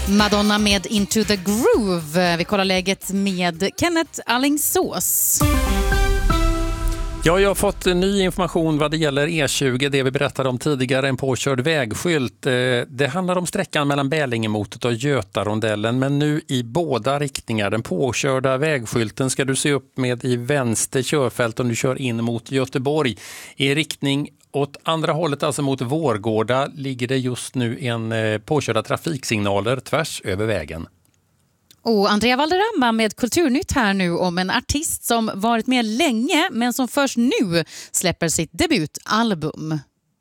Madonna med Into the Groove. Vi kollar läget med Kenneth Alingsås. Ja, jag har fått ny information vad det gäller E20, det vi berättade om tidigare, en påkörd vägskylt. Det handlar om sträckan mellan Bälingemotet och Götarondellen, men nu i båda riktningar. Den påkörda vägskylten ska du se upp med i vänster körfält om du kör in mot Göteborg. I riktning åt andra hållet, alltså mot Vårgårda, ligger det just nu en påkörda trafiksignaler tvärs över vägen. Och Andrea Valderrama med Kulturnytt här nu om en artist som varit med länge men som först nu släpper sitt debutalbum.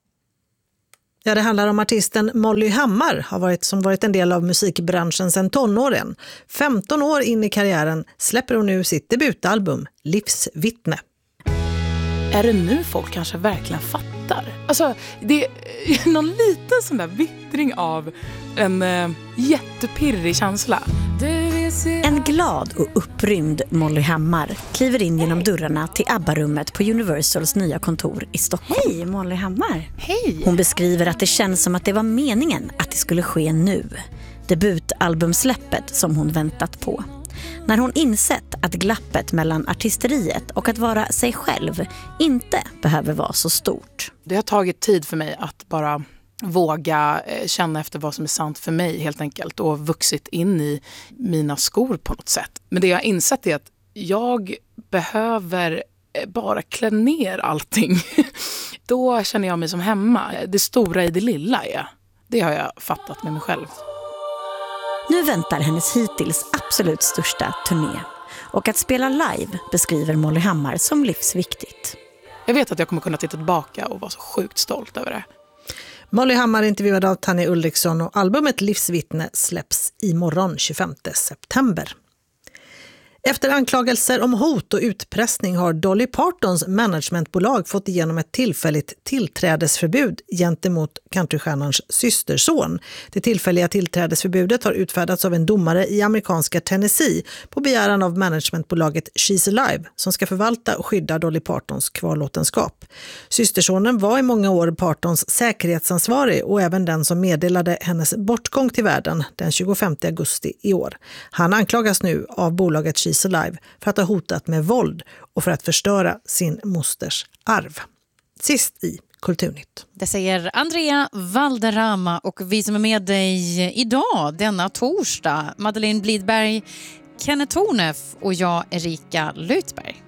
Ja, det handlar om artisten Molly Hammar som varit en del av musikbranschen sedan tonåren. 15 år in i karriären släpper hon nu sitt debutalbum Livsvittne. Är det nu folk kanske verkligen fattar? Alltså, det är någon liten sån där vittring av en jättepirrig känsla. En glad och upprymd Molly Hammar kliver in genom dörrarna till ABBA-rummet på Universals nya kontor i Stockholm. Hej Molly Hammar! Hej! Hon beskriver att det känns som att det var meningen att det skulle ske nu. Debutalbumsläppet som hon väntat på. När hon insett att glappet mellan artisteriet och att vara sig själv inte behöver vara så stort. Det har tagit tid för mig att bara våga känna efter vad som är sant för mig helt enkelt och vuxit in i mina skor på något sätt. Men det jag har insett är att jag behöver bara klä ner allting. Då känner jag mig som hemma. Det stora i det lilla är. Det har jag fattat med mig själv. Nu väntar hennes hittills absolut största turné. Och att spela live beskriver Molly Hammar som livsviktigt. Jag vet att jag kommer kunna titta tillbaka och vara så sjukt stolt över det. Molly Hammar intervjuad av Tanja Ulriksson och albumet Livsvittne släpps imorgon 25 september. Efter anklagelser om hot och utpressning har Dolly Partons managementbolag fått igenom ett tillfälligt tillträdesförbud gentemot countrystjärnans systerson. Det tillfälliga tillträdesförbudet har utfärdats av en domare i amerikanska Tennessee på begäran av managementbolaget She's Alive som ska förvalta och skydda Dolly Partons kvarlåtenskap. Systersonen var i många år Partons säkerhetsansvarig och även den som meddelade hennes bortgång till världen den 25 augusti i år. Han anklagas nu av bolaget She's Alive för att ha hotat med våld och för att förstöra sin mosters arv. Sist i Kulturnytt. Det säger Andrea Valderrama och vi som är med dig idag denna torsdag, Madeleine Blidberg, Kenneth Tornef och jag Erika Lutberg.